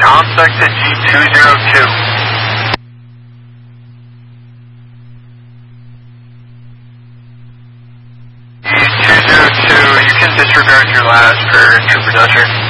Comsec to G202. G202, you can disregard your last for trooper Dutcher.